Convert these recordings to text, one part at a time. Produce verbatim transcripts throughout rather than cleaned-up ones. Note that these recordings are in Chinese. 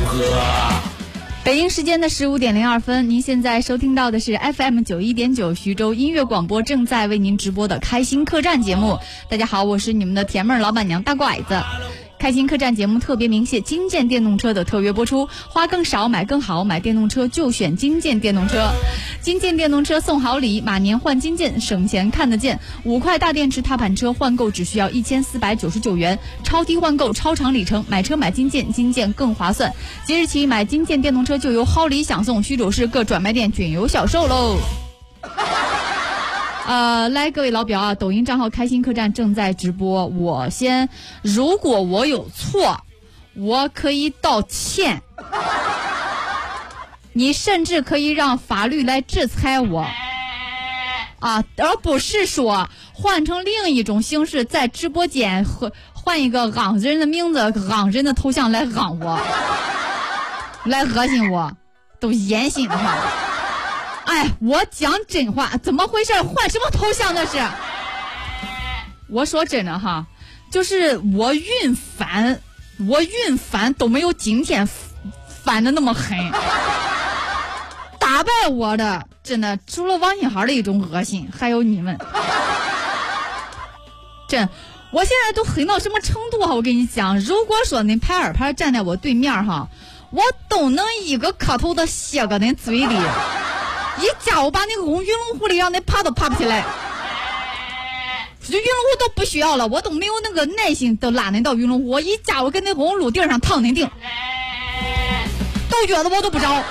喝。 北京时间的十五点零二分，您现在收听到的是 F M 九一点九徐州音乐广播正在为您直播的开心客栈节目。大家好，我是你们的甜妹儿老板娘大拐子。开心客栈节目特别鸣谢金建电动车的特约播出，花更少买更好，买电动车就选金建电动车。金建电动车送好礼，马年换金建，省钱看得见。五块大电池踏板车换购只需要一千四百九十九元，超低换购，超长里程，买车买金建，金建更划算。即日起买金建电动车就有好礼享送，徐州市各专卖店均有销售喽。呃，来各位老表啊，抖音账号开心客栈正在直播。我先，如果我有错，我可以道歉。你甚至可以让法律来制裁我，啊，而不是说换成另一种形式，在直播间换换一个昂人的名字、昂人的头像来昂我，来恶心我，都严心哈。哎，我讲真话，怎么回事？换什么头像那是？我说真的哈，就是我运翻，我运翻都没有今天翻的那么狠。打败我的真的除了王新豪的一种恶心，还有你们。真，我现在都狠到什么程度哈？我跟你讲，如果说恁拍二拍站在我对面哈，我都能一个磕头的歇个恁嘴里。一家我把那个红鱼龙湖里让那爬都爬不起来，鱼龙湖都不需要了，我都没有那个耐心都拉恁到鱼龙湖，我一家我跟那红炉顶上躺恁顶，都觉得我都不着。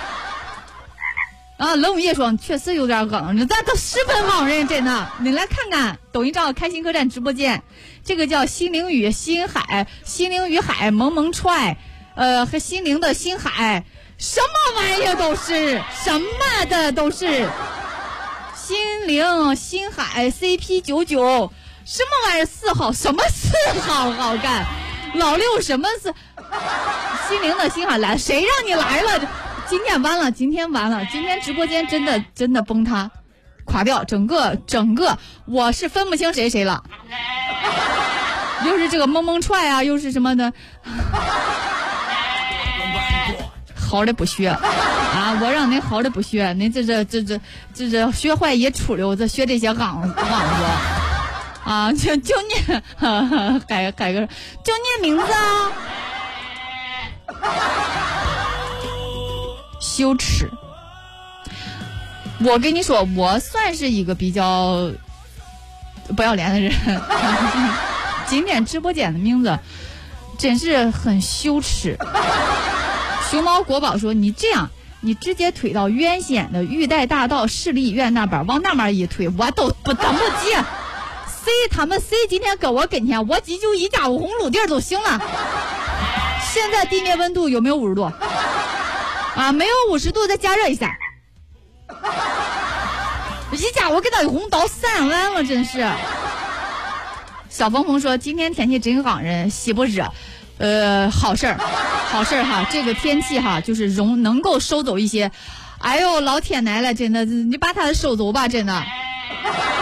啊，冷雨也说确实有点硬，咱都十分旺人，真的。你来看看抖音账开心客栈直播间，这个叫心灵与心海，心灵与海萌萌踹，呃，和心灵的心海。什么玩意都是，什么的都是，心灵心海 C P 九九，什么玩意四号，什么四号好干，老六什么是心灵的心海来，谁让你来了？今天完了，今天完了，今天直播间真的真的崩塌，垮掉，整个整个我是分不清谁谁了，又是这个萌萌踹啊，又是什么的。好的不学啊！我让您好的不学，您这这这这这这学坏也出溜子，学这些昂昂子啊！就就你改改个，就你名字啊！羞耻！我跟你说，我算是一个比较不要脸的人。今天直播间的名字真是很羞耻。熊猫国宝说：“你这样，你直接推到原先的玉带大道市立医院那边，往那边一推，我都不等不及。谁他们谁今天搁我跟前，我急救一家五红卤地都行了。现在地面温度有没有五十度？啊，没有五十度，再加热一下。一家我给他红刀散完了，真是。”小峰峰说：“今天天气真昂人，西不热。”呃，好事儿，好事儿哈！这个天气哈，就是容能够收走一些。哎呦，老天来了，真的，你把它收走吧，真的。